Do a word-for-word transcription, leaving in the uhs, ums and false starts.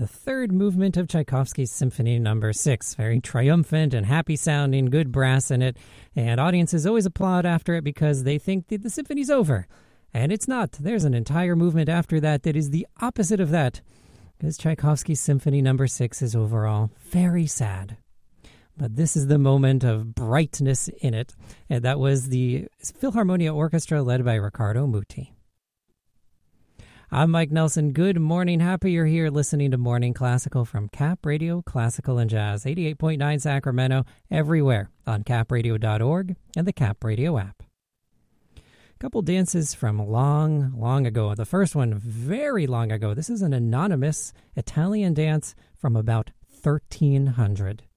the third movement of Tchaikovsky's Symphony Number six. Very triumphant and happy sounding, good brass in it, and audiences always applaud after it because they think that the symphony's over. And it's not. There's an entire movement after that that is the opposite of that, because Tchaikovsky's Symphony Number six is overall very sad. But this is the moment of brightness in it, and that was the Philharmonia Orchestra led by Riccardo Muti. I'm Mike Nelson. Good morning. Happy you're here listening to Morning Classical from Cap Radio Classical and Jazz, eighty-eight point nine Sacramento, everywhere on cap radio dot org and the Cap Radio app. A couple dances from long, long ago. The first one very long ago. This is an anonymous Italian dance from about thirteen hundred.